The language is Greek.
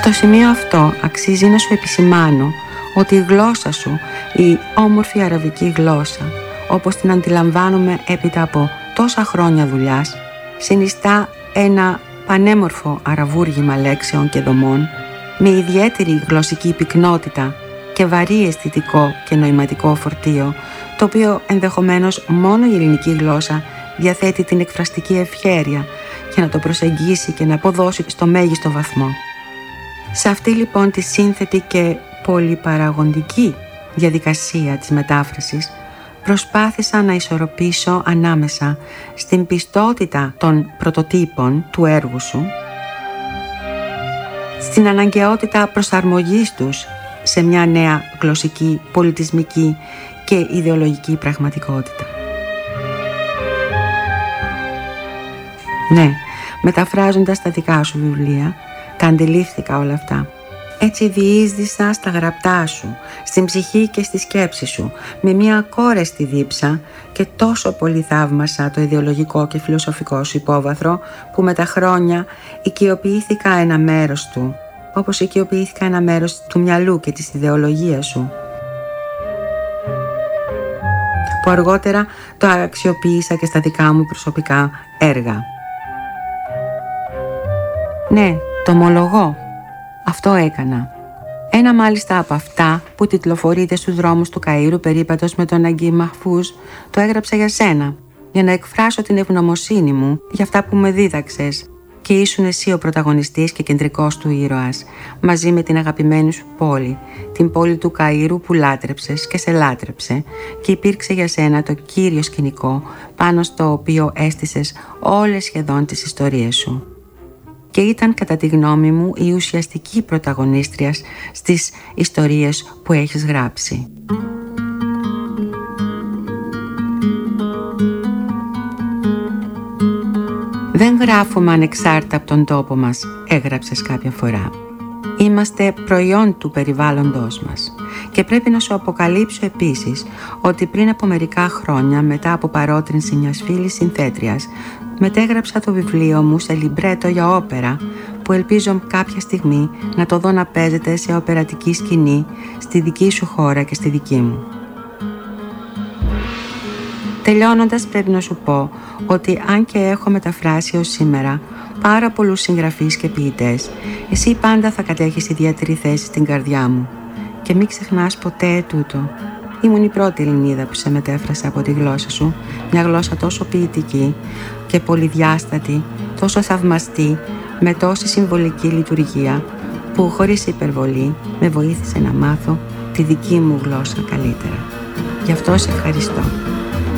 Στο σημείο αυτό αξίζει να σου επισημάνω ότι η γλώσσα σου, η όμορφη αραβική γλώσσα, όπως την αντιλαμβάνομαι έπειτα από τόσα χρόνια δουλειάς, συνιστά ένα πανέμορφο αραβούργημα λέξεων και δομών, με ιδιαίτερη γλωσσική πυκνότητα και βαρύ αισθητικό και νοηματικό φορτίο, το οποίο ενδεχομένως μόνο η ελληνική γλώσσα διαθέτει την εκφραστική ευχέρεια για να το προσεγγίσει και να αποδώσει στο μέγιστο βαθμό. Σε αυτή λοιπόν τη σύνθετη και πολυπαραγοντική διαδικασία της μετάφρασης προσπάθησα να ισορροπήσω ανάμεσα στην πιστότητα των πρωτοτύπων του έργου σου, στην αναγκαιότητα προσαρμογής τους σε μια νέα γλωσσική, πολιτισμική και ιδεολογική πραγματικότητα. Ναι, μεταφράζοντας τα δικά σου βιβλία, τα αντιλήφθηκα όλα αυτά. Έτσι διείσδησα στα γραπτά σου, στην ψυχή και στη σκέψη σου, με μια ακόρεστη δίψα και τόσο πολύ θαύμασα το ιδεολογικό και φιλοσοφικό σου υπόβαθρο που με τα χρόνια οικειοποιήθηκα ένα μέρος του, όπως οικειοποιήθηκα ένα μέρος του μυαλού και της ιδεολογίας σου, που αργότερα το αξιοποίησα και στα δικά μου προσωπικά έργα. Ναι, το ομολογώ. Αυτό έκανα. Ένα μάλιστα από αυτά που τιτλοφορείται στους δρόμους του Καΐρου περίπατος με τον Αγκή Μαχφούζ, το έγραψα για σένα, για να εκφράσω την ευγνωμοσύνη μου για αυτά που με δίδαξες και ήσουν εσύ ο πρωταγωνιστής και κεντρικός του ήρωας, μαζί με την αγαπημένη σου πόλη, την πόλη του Καΐρου που λάτρεψες και σε λάτρεψε και υπήρξε για σένα το κύριο σκηνικό πάνω στο οποίο έστησες όλες σχεδόν τις ιστορίες σου. Και ήταν κατά τη γνώμη μου η ουσιαστική πρωταγωνίστρια στις ιστορίες που έχεις γράψει. «Δεν γράφουμε ανεξάρτητα από τον τόπο μας», έγραψες κάποια φορά. «Είμαστε προϊόν του περιβάλλοντος μας». Και πρέπει να σου αποκαλύψω επίσης ότι πριν από μερικά χρόνια, μετά από παρότρινση μιας φίλης συνθέτριας, μετέγραψα το βιβλίο μου σε λιμπρέτο για όπερα, που ελπίζω κάποια στιγμή να το δω να παίζεται σε οπερατική σκηνή στη δική σου χώρα και στη δική μου. Τελειώνοντας, πρέπει να σου πω ότι αν και έχω μεταφράσει ως σήμερα πάρα πολλούς συγγραφείς και ποιητές, εσύ πάντα θα κατέχεις ιδιαίτερη θέση στην καρδιά μου. Και μην ξεχνάς ποτέ τούτο. Ήμουν η πρώτη Ελληνίδα που σε μετέφρασε από τη γλώσσα σου, μια γλώσσα τόσο ποιητική και πολυδιάστατη, τόσο θαυμαστή, με τόση συμβολική λειτουργία, που χωρίς υπερβολή με βοήθησε να μάθω τη δική μου γλώσσα καλύτερα. Γι' αυτό σε ευχαριστώ.